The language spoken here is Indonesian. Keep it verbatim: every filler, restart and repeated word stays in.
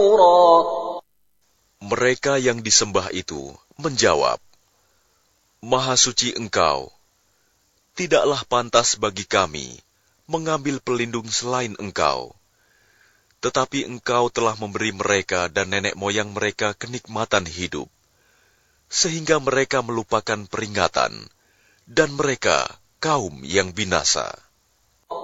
Mereka yang disembah itu menjawab, Maha suci Engkau, tidaklah pantas bagi kami mengambil pelindung selain Engkau. Tetapi Engkau telah memberi mereka dan nenek moyang mereka kenikmatan hidup, sehingga mereka melupakan peringatan, dan mereka kaum yang binasa.